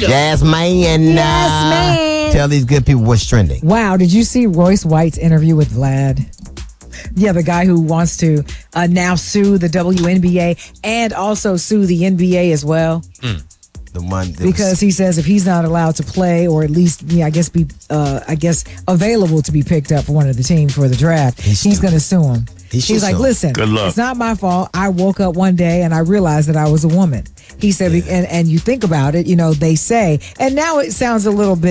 Jasmine. Tell these good people what's trending. Wow, did you see Royce White's interview with Vlad? Yeah, the guy who wants to now sue the WNBA and also sue the NBA as well. The one because he says if he's not allowed to play, or at least be available to be picked up for one of the teams for the draft, he's going to sue him. He's like, listen, it's not my fault. I woke up one day and I realized that I was a woman. He said, and you think about it, they say, and now it sounds a little bit